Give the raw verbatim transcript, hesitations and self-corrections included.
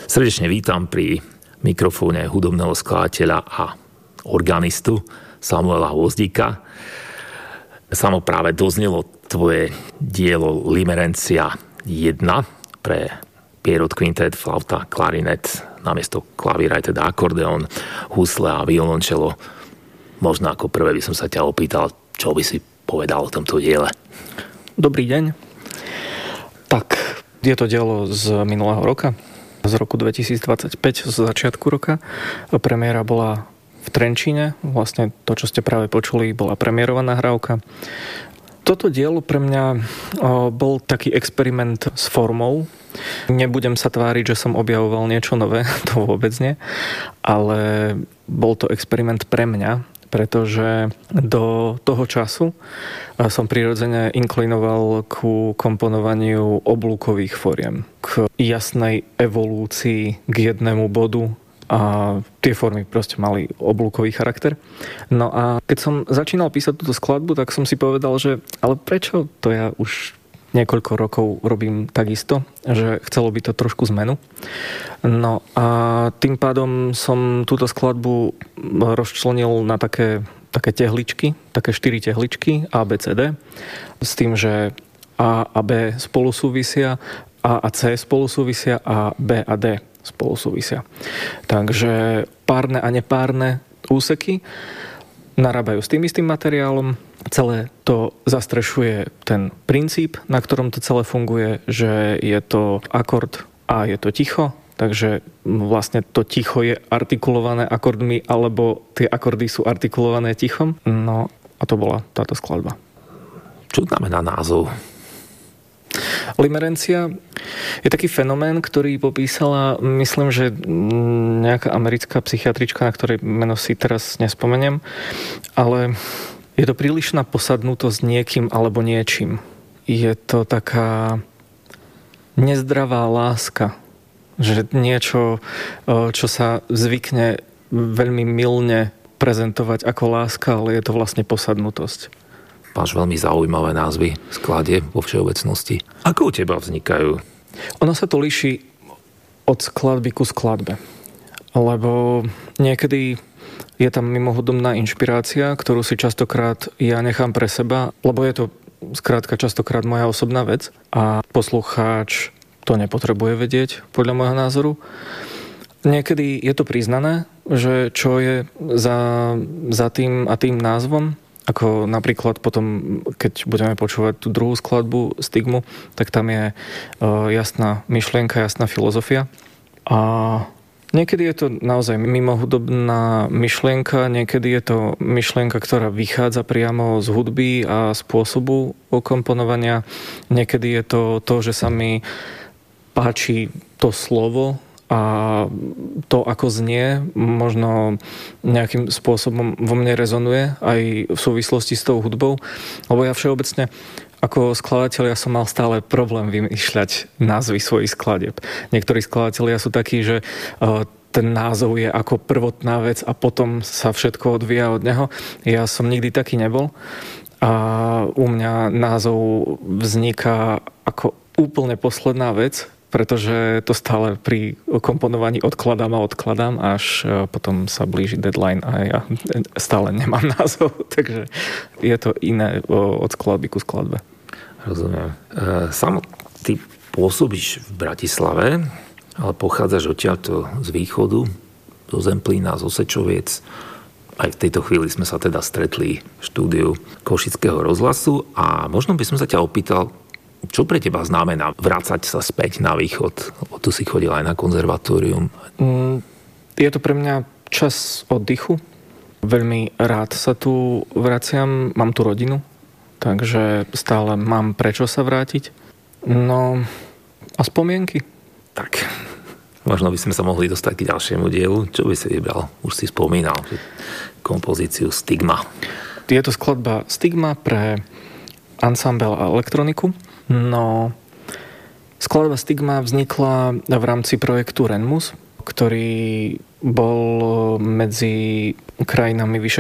Srdečne vítam pri mikrofóne hudobného skladateľa a organistu Samuela Hvozdíka. Samo práve doznelo tvoje dielo Limerencia jedna pre Pierrot Quintet, flauta, klarinet, namiesto klavíra je teda akordeón, husle a violončelo. Možno ako prvé by som sa ťa opýtal, čo by si povedal o tomto diele. Dobrý deň. Tak, je to dielo z minulého roka, z roku dvetisícdvadsaťpäť, z začiatku roka. Premiéra bola v Trenčíne, vlastne to, čo ste práve počuli, bola premiérová nahrávka. Toto dielo pre mňa bol taký experiment s formou. Nebudem sa tváriť, že som objavoval niečo nové, to vôbec nie, ale bol to experiment pre mňa, pretože do toho času som prirodzene inklinoval ku komponovaniu oblúkových foriem, k jasnej evolúcii k jednému bodu a tie formy proste mali oblúkový charakter. No a keď som začínal písať túto skladbu, tak som si povedal, že ale prečo to ja už niekoľko rokov robím takisto, že chcelo by to trošku zmenu. No a tým pádom som túto skladbu rozčlenil na také, také tehličky, také štyri tehličky A, B, C, D, s tým, že A a B spolu súvisia, A a C spolu súvisia a B a D spolu súvisia. Takže párne a nepárne úseky narábajú s tým istým materiálom. Celé to zastrešuje ten princíp, na ktorom to celé funguje, že je to akord a je to ticho, takže vlastne to ticho je artikulované akordmi, alebo tie akordy sú artikulované tichom. No a to bola táto skladba. Čo znamená názov? Limerencia je taký fenomén, ktorý popísala, myslím, že nejaká americká psychiatrička, na ktorej meno si teraz nespomeniem, ale je to prílišná posadnutosť niekým alebo niečím. Je to taká nezdravá láska, že niečo, čo sa zvykne veľmi mylne prezentovať ako láska, ale je to vlastne posadnutosť. Máš veľmi zaujímavé názvy skladieb vo všeobecnosti. Ako u teba vznikajú? Ono sa to líši od skladby ku skladbe. Lebo niekedy je tam mimohodobná inšpirácia, ktorú si častokrát ja nechám pre seba, lebo je to skrátka častokrát moja osobná vec a poslucháč to nepotrebuje vedieť, podľa môjho názoru. Niekedy je to priznané, že čo je za, za tým a tým názvom. Ako napríklad potom, keď budeme počúvať tú druhú skladbu Stigmu, tak tam je jasná myšlienka, jasná filozofia. A niekedy je to naozaj mimohudobná myšlienka, niekedy je to myšlienka, ktorá vychádza priamo z hudby a spôsobu komponovania. Niekedy je to to, že sa mi páči to slovo a to, ako znie, možno nejakým spôsobom vo mne rezonuje aj v súvislosti s tou hudbou. Lebo ja všeobecne ako skladateľ ja som mal stále problém vymýšľať názvy svojich skladieb. Niektorí skladatelia sú takí, že ten názov je ako prvotná vec a potom sa všetko odvíja od neho. Ja som nikdy taký nebol. A u mňa názov vzniká ako úplne posledná vec, pretože to stále pri komponovaní odkladám a odkladám, až potom sa blíži deadline a ja stále nemám názov, takže je to iné od skladby ku skladbe. Rozumiem. E, Samo, ty pôsobíš v Bratislave, ale pochádzaš odtiaľto z východu, zo Zemplína, zo Sečoviec. Aj v tejto chvíli sme sa teda stretli v štúdiu Košického rozhlasu a možno by som sa ťa opýtal, čo pre teba znamená vrácať sa späť na východ? Lebo tu si chodil aj na konzervatórium. Je to pre mňa čas oddychu. Veľmi rád sa tu vraciam. Mám tu rodinu, takže stále mám prečo sa vrátiť. No a spomienky? Tak, možno by sme sa mohli dostať k ďalšiemu dielu. Čo by si vybral? Už si spomínal kompozíciu Stigma. Je to skladba Stigma pre ansámbel a elektroniku. No, skladba Stigma vznikla v rámci projektu Renmus, ktorý bol medzi krajinami